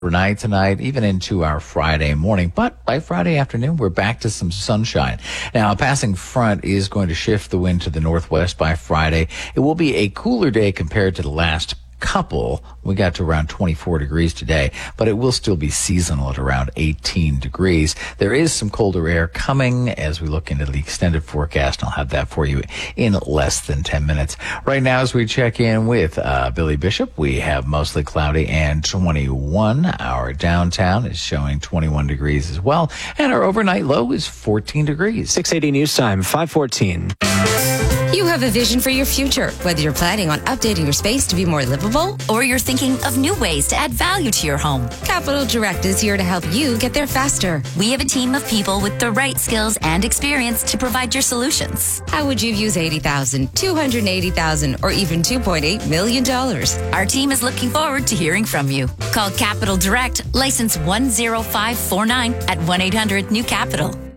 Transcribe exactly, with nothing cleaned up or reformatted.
Overnight tonight, even into our Friday morning. But by Friday afternoon, we're back to some sunshine. Now, a passing front is going to shift the wind to the northwest by Friday. It will be a cooler day compared to the last couple. We got to around twenty-four degrees today, but it will still be seasonal at around eighteen degrees. There is some colder air coming as we look into the extended forecast. I'll have that for you in less than ten minutes. Right now, as we check in with uh, Billy Bishop, we have mostly cloudy and twenty-one. Our downtown is showing twenty-one degrees as well, and our overnight low is fourteen degrees. six eighty news time, five fourteen. You have a vision for your future, whether you're planning on updating your space to be more livable or you're thinking of new ways to add value to your home. Capital Direct is here to help you get there faster. We have a team of people with the right skills and experience to provide your solutions. How would you use eighty thousand dollars, two hundred eighty thousand dollars, or even two point eight million dollars? Our team is looking forward to hearing from you. Call Capital Direct, license one zero five four nine at one eight hundred new capital.